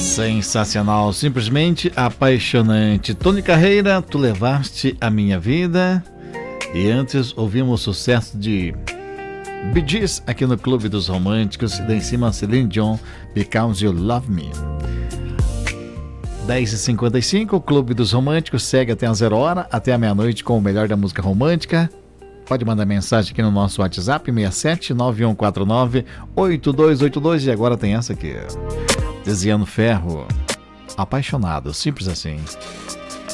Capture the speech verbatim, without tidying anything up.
Sensacional, simplesmente apaixonante. Tony Carreira, Tu Levaste a Minha Vida. E antes ouvimos o sucesso de Bee Gees aqui no Clube dos Românticos. E daí em cima Celine Dion, Because You Love Me. dez e cinquenta e cinco, o Clube dos Românticos segue até a zero hora, até a meia-noite com o melhor da música romântica. Pode mandar mensagem aqui no nosso WhatsApp, seis sete nove um quatro nove oito dois oito dois. E agora tem essa aqui. Desiano Ferro, Apaixonado, simples assim.